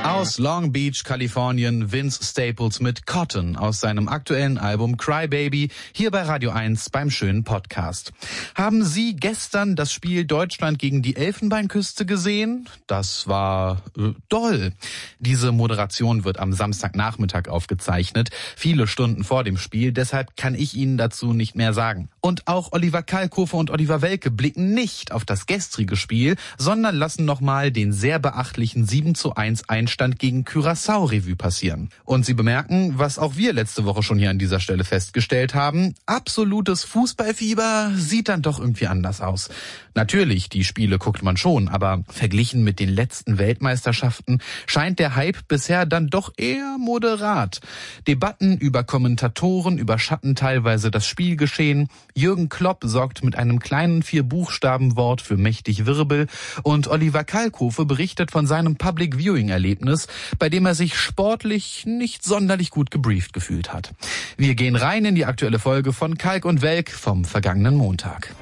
Aus Long Beach, Kalifornien, Vince Staples mit Cotton aus seinem aktuellen Album Cry Baby, hier bei Radio 1 beim schönen Podcast. Haben Sie gestern das Spiel Deutschland gegen die Elfenbeinküste gesehen? Das war doll. Diese Moderation wird am Samstagnachmittag aufgezeichnet, viele Stunden vor dem Spiel, deshalb kann ich Ihnen dazu nicht mehr sagen. Und auch Oliver Kalkofe und Oliver Welke blicken nicht auf das gestrige Spiel, sondern lassen nochmal den sehr beachtlichen 7:1 Einstand gegen Curaçao Revue passieren. Und Sie bemerken, was auch wir letzte Woche schon hier an dieser Stelle festgestellt haben, absolutes Fußballfieber sieht dann doch irgendwie anders aus. Natürlich, die Spiele guckt man schon, aber verglichen mit den letzten Weltmeisterschaften scheint der Hype bisher dann doch eher moderat. Debatten über Kommentatoren überschatten teilweise das Spielgeschehen. Jürgen Klopp sorgt mit einem kleinen 4-Buchstaben-Wort für mächtig Wirbel und Oliver Kalkofe berichtet von seinem Public-Viewing-Erlebnis, bei dem er sich sportlich nicht sonderlich gut gebrieft gefühlt hat. Wir gehen rein in die aktuelle Folge von Kalk und Welk vom vergangenen Montag.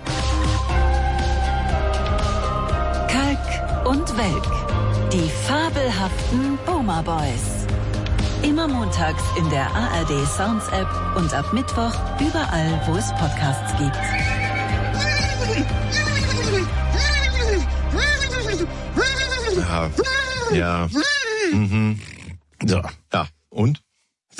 Kalk und Welk, die fabelhaften Boomer Boys. Immer montags in der ARD Sounds App und ab Mittwoch überall, wo es Podcasts gibt. Ja. Mhm. So, ja. Und?